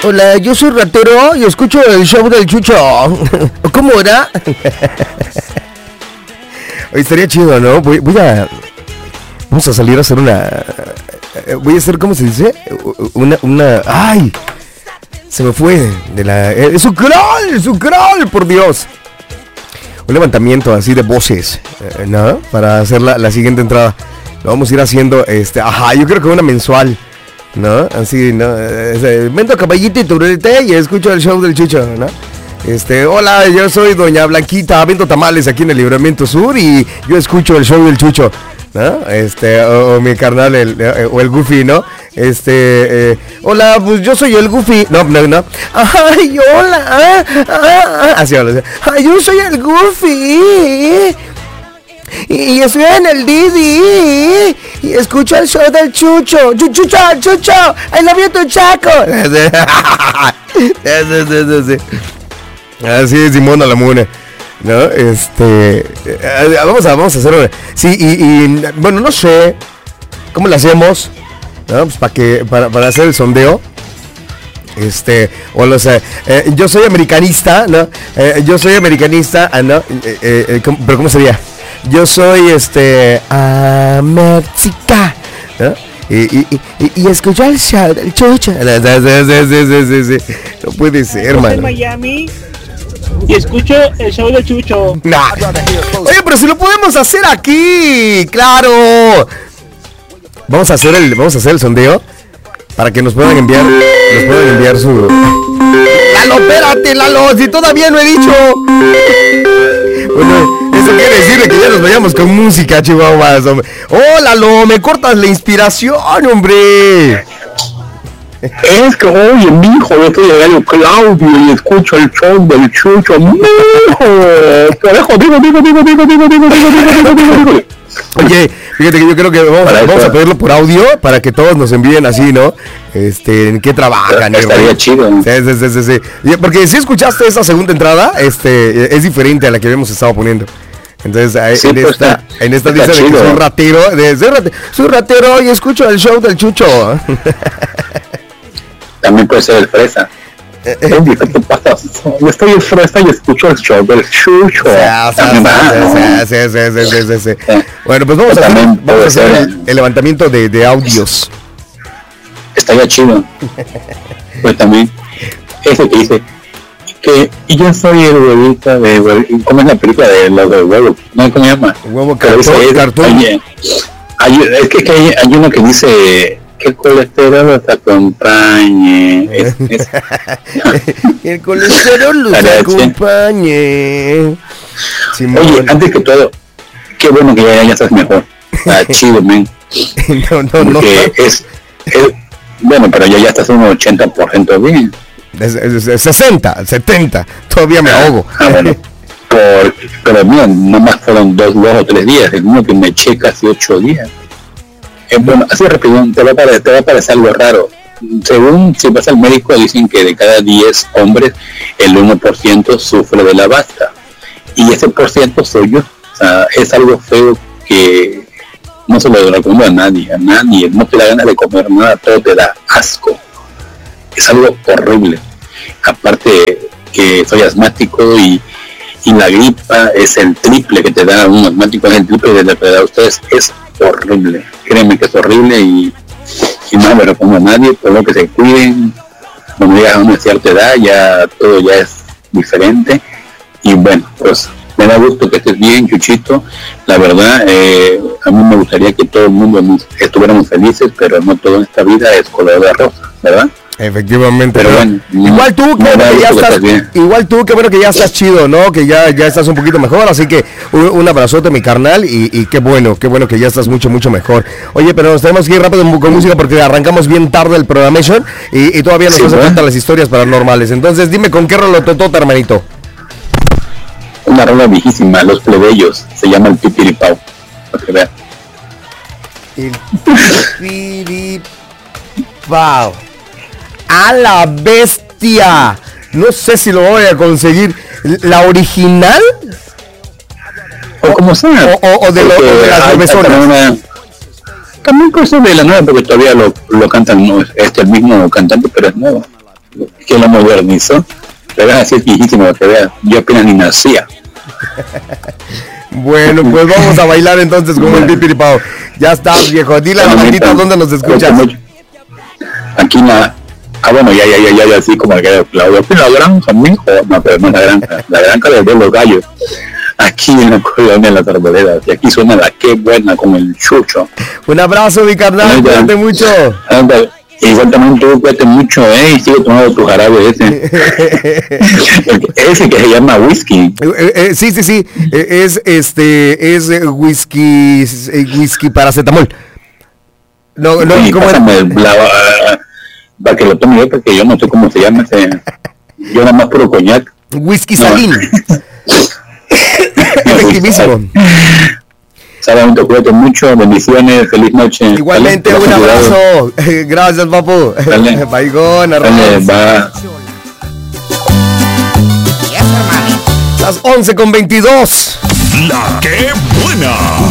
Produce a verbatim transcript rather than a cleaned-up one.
Hola, yo soy ratero y escucho el show del Chucho. ¿Cómo era? Oye, estaría chido, ¿no? Voy, voy a... Vamos a salir a hacer una... Voy a hacer, ¿cómo se dice? Una... una ¡ay! Se me fue de la... ¡Es un crawl! ¡Es un crawl! ¡Por Dios! Un levantamiento así de voces, ¿no? Para hacer la, la siguiente entrada. Lo vamos a ir haciendo, este... Ajá, yo creo que una mensual, ¿no? Así, ¿no? Vendo caballito y turete y escucho el show del Chucho, ¿no? Este, hola, yo soy doña Blanquita, vendo tamales aquí en el Libramiento Sur y yo escucho el show del Chucho, ¿no? Este, o, o mi carnal, el, o el Goofy, ¿no? Este, eh, hola, pues yo soy el Goofy. No, no, no. Ay, hola. Ah, ah, ah. Así habla. Ay, yo soy el Goofy. Y estoy en el Didi y escucho el show del Chucho. Chucho, Chucho, I love you, tu Chaco. Así es, Simón Alamuna, ¿no? Este, vamos a, vamos a hacer una, sí, y, y bueno, no sé cómo lo hacemos, ¿no? Pues para que, para, para hacer el sondeo. Este, o los, eh, eh, yo soy americanista, ¿no? Eh, yo soy americanista, ah, ¿no? Eh, eh, ¿cómo, pero ¿cómo sería? Yo soy, este, América, ¿no? Y, y, y, y escuchar el show del Chucho. No puede ser, hermano. En Miami y escucho el show del Chucho. Nah. Oye, pero si lo podemos hacer aquí, claro. Vamos a hacer el, vamos a hacer el sondeo para que nos puedan enviar, nos puedan enviar su. Lalo, espérate, Lalo, si todavía no he dicho. Bueno, eso quiere decir que ya nos vayamos con música, chihuahuas, hombre. Oh, Lalo, me cortas la inspiración, hombre. Es que, oye, mijo, yo soy el gallo Claudio y escucho el show del Chucho, mijo. Carajo, digo, digo, digo, digo, digo, digo, digo, digo, digo. Oye, fíjate que yo creo que vamos, vamos a pedirlo por audio para que todos nos envíen así, ¿no? Este, en qué trabajan. Estaría ¿no? chido. Sí, sí, sí, sí, sí. Porque si escuchaste esa segunda entrada, este, es diferente a la que habíamos estado poniendo. Entonces, sí, en, pues esta, está, en esta dice de que soy un ratero, de, soy ratero, soy ratero y escucho el show del Chucho. También puede ser el fresa. Oye, ¿qué te pasa? Yo estoy en fresa y escucho el show del Chucho. Sí, sí, sí, sí, sí. Bueno, pues vamos a hacer, vamos a hacer el, el levantamiento de, de audios. Estaría chido. Pues también, ese que dice que yo soy el huevito de... ¿Cómo es la película de los de huevo? ¿No? ¿Cómo se llama? Huevo cartón. cartón. Hay, hay, es que, que hay, hay uno que dice... Que el colesterol los acompañe. Es, es... el colesterol los acompañe. Simón. Oye, antes que todo, qué bueno que ya, ya estás mejor. Está chido, men. No, no, no. Porque es, es. Bueno, pero ya, ya estás un ochenta por ciento bien. Es, es, es sesenta, setenta. Todavía me ahogo. Ah, bueno. Por, pero mira, nomás fueron dos, dos o tres días. El uno que me eché casi ocho días. Eh, bueno, así rápido, te va, a parecer, te va a parecer algo raro. Según si vas al médico, dicen que de cada diez hombres, el uno por ciento sufre de la basta. Y ese por ciento soy yo. O sea, es algo feo que no se lo recomiendo a nadie, a nadie. No te da ganas de comer nada, todo te da asco. Es algo horrible. Aparte que soy asmático y, y la gripa es el triple que te da un asmático, es el triple de la que da a ustedes. Es horrible, créeme que es horrible y, y no me lo pongo a nadie, por lo que se cuiden. Cuando llegas a una cierta edad ya todo ya es diferente y bueno, pues me da gusto que estés bien, Chuchito. La verdad, eh, a mí me gustaría que todo el mundo estuviéramos felices, pero no todo en esta vida es color de rosa, ¿verdad? Efectivamente, pero bueno, igual tú que, bueno que ya estás, igual tú que bueno que ya estás chido, ¿no? Que ya, ya estás un poquito mejor, así que un, un abrazote mi carnal y, y qué bueno, qué bueno que ya estás mucho, mucho mejor. Oye, pero nos tenemos que ir rápido con música porque arrancamos bien tarde el programation y, y todavía nos sí, hacen falta las historias paranormales. Entonces dime con qué rolo te toca, hermanito. Una rola viejísima, Los Plebeyos, se llama el Pipiripao, para que vean. El Pipiripao. ¡A la bestia! No sé si lo voy a conseguir. ¿La original? O como sea. O, o, o de, lo, o de las profesoras. También cosas de la nueva, porque todavía lo, lo cantan, no es este el mismo cantante, pero es nuevo. que lo modernizó. Pero así es viejísimo, que vean, yo apenas ni nacía. Bueno, pues vamos a bailar entonces como el Pipiripao. Ya estás, viejo. Dile a la bandita dónde nos escuchas. Aquí en la... Ah, bueno, ya, ya, ya, ya, ya, así como que Claudio. Aquí en la granja, mijo. No, pero no la granja. La granja de los gallos. Aquí en la colonia de las arboledas. Y aquí suena la qué buena con el chucho. Un abrazo, mi carnal. Cuídate mucho. Anda. Igual también tú cuídate mucho, ¿eh? Y sigue tomando tu jarabe ese. Ese que se llama whisky. Eh, eh, sí, sí, sí. Eh, es este, es eh, whisky, eh, whisky paracetamol. No, no, sí, ¿cómo pásame el, la, uh, para que lo tome yo, porque yo no sé cómo se llama ese. Yo nada más puro coñac. Whisky salín. Efectivísimo. Sábado, cuídate mucho, bendiciones, feliz noche. Igualmente, un abrazo. Gracias, papu. Baigón, arroz. Va. Las once con veintidós. La que buena.